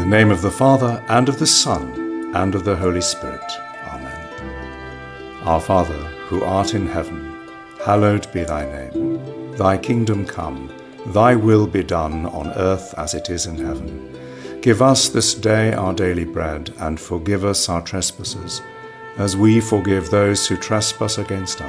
name of the Father, and of the Son, and of the Holy Spirit. Amen. Our Father, who art in heaven, hallowed be thy name. Thy kingdom come, thy will be done on earth as it is in heaven. Give us this day our daily bread, and forgive us our trespasses, as we forgive those who trespass against us.